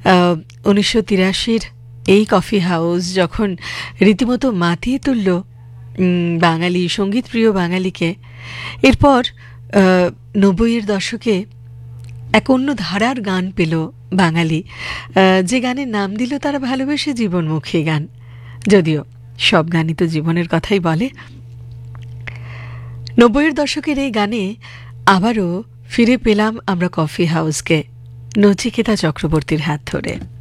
1983-র এই coffee house যখন রীতিমতো মাতিয়ে তুলল বাঙালি সঙ্গীতপ্রিয় বাঙালিকে, এরপর 90-এর দশকে এক অন্য ধারার গান পেল বাঙালি, যে গানের নাম দিল তারা ভালোবেসে জীবনমুখী গান। যদিও সব গানই তো জীবনের কথাই বলে। 90-এর দশকের এই গানে আবারও ফিরে পেলাম আমরা কফি হাউসকে নচিকেতা চক্রবর্তীর হাত ধরে।